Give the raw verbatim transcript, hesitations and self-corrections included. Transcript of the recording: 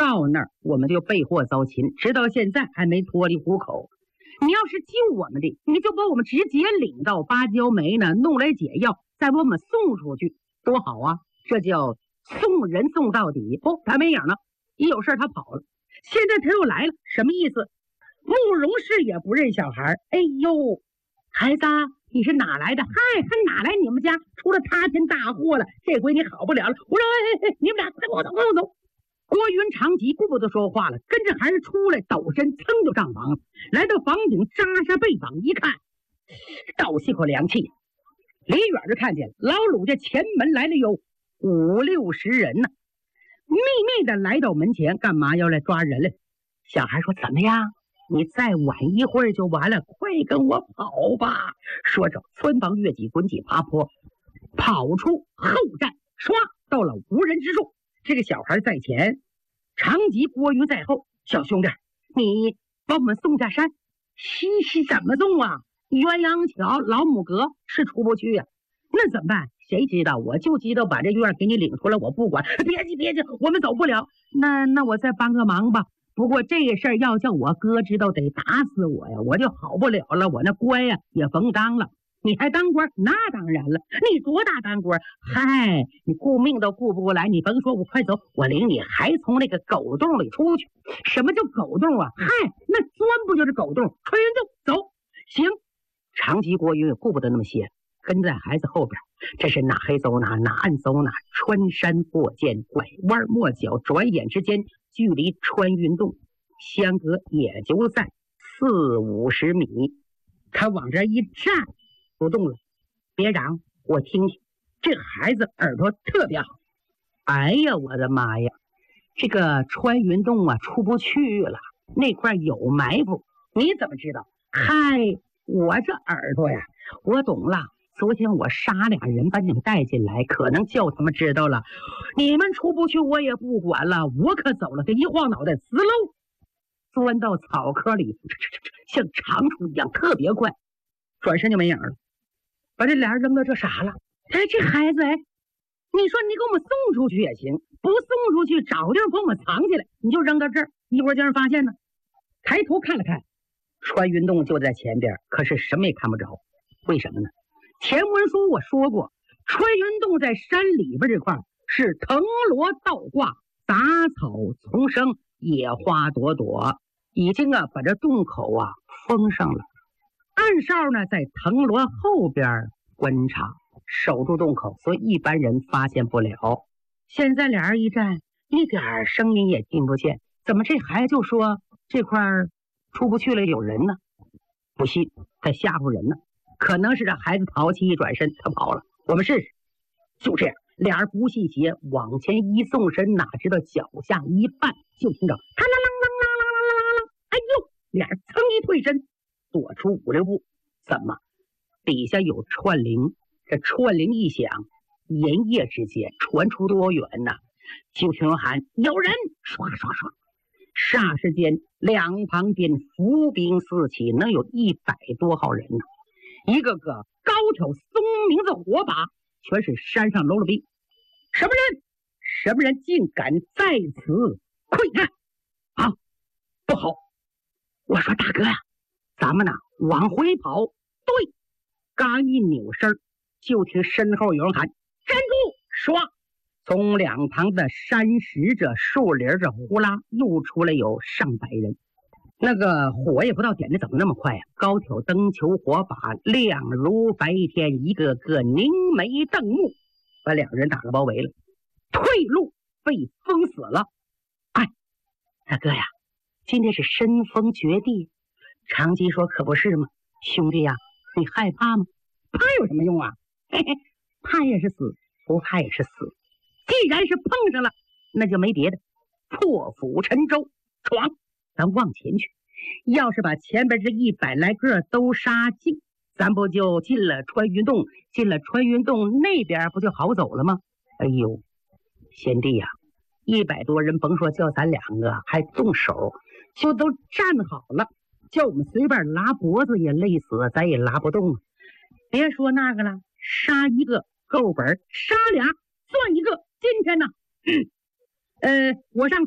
到那儿我们就被祸遭擒，直到现在还没脱离虎口。你要是救我们的，你就把我们直接领到芭蕉梅呢，弄来解药，再把我们送出去，多好啊！这叫送人送到底。不，他没影了，一有事他跑了。现在他又来了，什么意思？慕容氏也不认小孩。哎呦，孩子，你是哪来的？嗨，还哪来你们家出了塌天大祸了？这回你好不了了。我说，哎哎，你们俩快给我走，快给我走！郭云长急顾不得说话了，跟着孩子出来，抖身噌就上房了。来到房顶，扎下背膀一看，倒吸口凉气。离远就看见老鲁家前门来了有五六十人呢，秘密的来到门前，干嘛要来抓人来？小孩说：“怎么样？你再晚一会儿就完了，快跟我跑吧！”说着，穿房越脊，滚几爬坡，跑出后站，唰到了无人之处。这个小孩在前，长吉郭云在后。小兄弟，你把我们送下山。西西怎么送啊？鸳鸯桥、老母阁是出不去呀、啊。那怎么办？谁知道？我就知道把这院给你领出来，我不管。别急别急，我们走不了。那那我再帮个忙吧。不过这个事儿要叫我哥知道，得打死我呀，我就好不了了。我那官呀也甭当了。你还当官？那当然了，你多大当官？嗨，你顾命都顾不过来，你甭说，我快走，我领你还从那个狗洞里出去。什么叫狗洞啊？嗨，那钻不就是狗洞？穿云洞，走。行。长吉郭云也顾不得那么些，跟在孩子后边。这是哪黑走哪，哪暗走哪，穿山过涧，拐弯抹角，转眼之间，距离穿云洞相隔也就在四五十米。他往这一站，不动了。别嚷，我听听。这孩子耳朵特别好。哎呀，我的妈呀！这个穿云洞啊，出不去了，那块有埋伏。你怎么知道？嗨，我这耳朵呀，我懂了。昨天我杀俩人，把你们带进来，可能叫他们知道了。你们出不去，我也不管了，我可走了。这一晃脑袋，滋溜钻到草窠里，像长虫一样，特别快，转身就没影了。把这俩人扔到这傻了。哎，这孩子，哎，你说你给我们送出去也行，不送出去，找地儿把我们藏起来，你就扔到这儿，一会儿叫人发现呢。抬头看了看，穿云洞就在前边，可是什么也看不着。为什么呢？前文书我说过，穿云洞在山里边这块是藤萝倒挂，杂草丛生，野花朵朵，已经啊把这洞口啊封上了。暗哨呢在藤萝后边观察，守住洞口，所以一般人发现不了。现在俩人一站，一点声音也听不见，怎么这孩子就说这块出不去了，有人呢？不信，他吓唬人呢。可能是这孩子淘气，一转身他跑了。我们试试。就这样，俩人不信邪，往前一纵身，哪知道脚下一绊，就听着啦啦啦啦啦啦啦啦啦，哎呦！俩人噌一退身，躲出五六步。怎么？底下有串铃。这串铃一响，连夜之间传出多远呢？就听喊有人，唰唰唰。霎时间，两旁边伏兵四起，能有一百多号人呢。一个个高挑松明的火把，全是山上搂了兵。什么人？什么人竟敢在此窥探？啊，不好！我说大哥呀、啊，咱们呢往回跑。对，刚一扭身，就听身后有人喊：“站住！”唰，从两旁的山石这、树林这呼啦又出来有上百人。那个火也不知道点的怎么那么快呀、啊！高挑灯球火把亮如白天，一个个凝眉瞪目，把两人打了包围了。退路被封死了。哎，大哥呀，今天是身逢绝地。长吉说：“可不是吗？兄弟呀，你害怕吗？怕有什么用啊？嘿嘿，怕也是死，不怕也是死。既然是碰上了，那就没别的，破釜沉舟，闯！咱往前去。要是把前边这一百来个都杀尽，咱不就进了穿云洞？进了穿云洞那边不就好走了吗？哎呦，贤弟呀、啊，一百多人，甭说叫咱两个，还动手，就都站好了，叫我们随便拉脖子也累死，咱也拉不动啊。别说那个了，杀一个够本，杀俩算一个。今天呢，嗯、呃，我上。